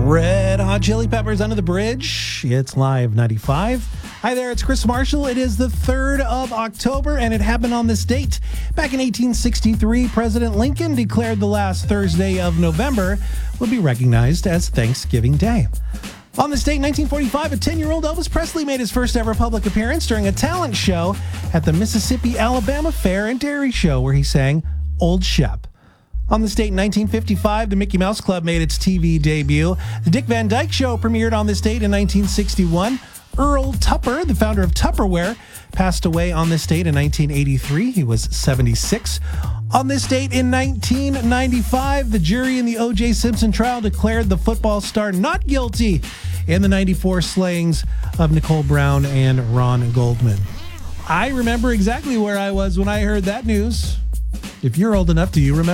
Red Hot Chili Peppers, Under the Bridge. It's Live 95. Hi there, it's Chris Marshall. It is the 3rd of October, and it happened on this date. Back in 1863, President Lincoln declared the last Thursday of November would be recognized as Thanksgiving Day. On this date, 1945, a 10-year-old Elvis Presley made his first ever public appearance during a talent show at the Mississippi-Alabama Fair and Dairy Show, where he sang Old Shep. On this date in 1955, the Mickey Mouse Club made its TV debut. The Dick Van Dyke Show premiered on this date in 1961. Earl Tupper, the founder of Tupperware, passed away on this date in 1983. He was 76. On this date in 1995, the jury in the O.J. Simpson trial declared the football star not guilty in the 94 slayings of Nicole Brown and Ron Goldman. I remember exactly where I was when I heard that news. If you're old enough, do you remember?